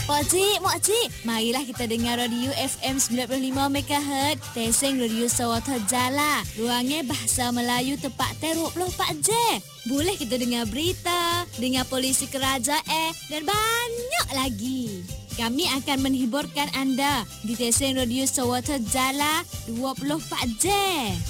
Makcik, marilah kita dengar radio FM 95 MHz, Teseng Radio Sawata Jala. Ruangnya bahasa Melayu tepat 24 jam. Boleh kita dengar berita, dengar polisi kerajaan dan banyak lagi. Kami akan menghiburkan anda di Teseng Radio Sawata Jala 24 jam.